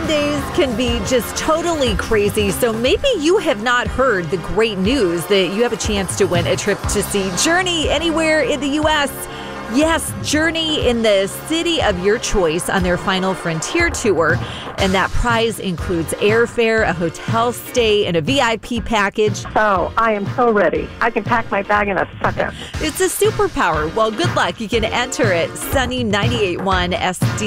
Mondays can be just totally crazy, so maybe you have not heard the great news that you have a chance to win a trip to see Journey anywhere in the U.S. Yes, Journey in the city of your choice on their Final Frontier tour. And that prize includes airfare, a hotel stay, and a VIP package. Oh, I am so ready. I can pack my bag in a second. It's a superpower. Well, good luck. You can enter at Sunny 98.1 SD.